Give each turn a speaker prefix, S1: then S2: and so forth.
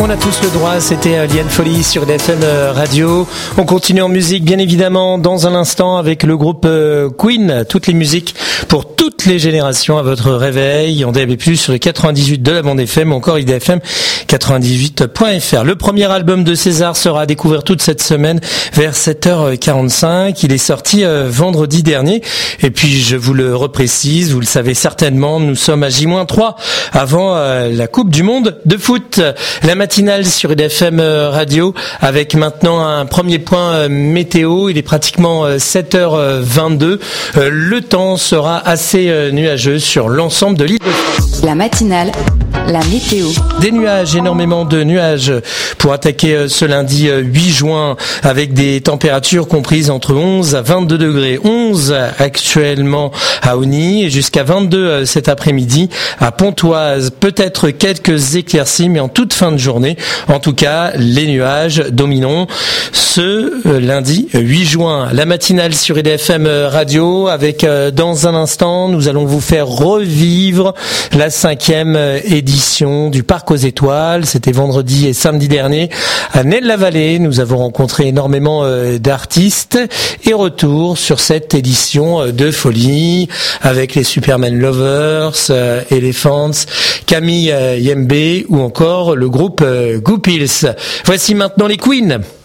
S1: On a tous le droit, c'était Liane Folly sur DFM Radio. On continue en musique, bien évidemment, dans un instant avec le groupe Queen. Toutes les musiques pour toutes les générations à votre réveil. En DAB+, sur les 98 de la bande FM, ou encore IDFM 98.fr. Le premier album de César sera à découvrir toute cette semaine vers 7h45. Il est sorti vendredi dernier. Et puis, je vous le reprécise, vous le savez certainement, nous sommes à J-3 avant la Coupe du Monde de foot. La matinale sur IDFM Radio avec maintenant un premier point météo. Il est pratiquement 7h22. Le temps sera assez nuageux sur l'ensemble de l'île de France.
S2: La matinale, la météo.
S1: Des nuages, énormément de nuages pour attaquer ce lundi 8 juin avec des températures comprises entre 11 à 22 degrés. 11 actuellement à Osny et jusqu'à 22 cet après-midi à Pontoise. Peut-être quelques éclaircies, mais en toute fin de journée. En tout cas, les nuages domineront ce lundi 8 juin. La matinale sur IDFM Radio avec dans un instant, nous allons vous faire revivre la 5e édition du Parc aux Étoiles. C'était vendredi et samedi dernier à Ney-la-Vallée. Nous avons rencontré énormément d'artistes et retour sur cette édition de folie avec les Superman Lovers, Elephants, Camille Yembe ou encore le groupe Goupils. Voici maintenant les Queen.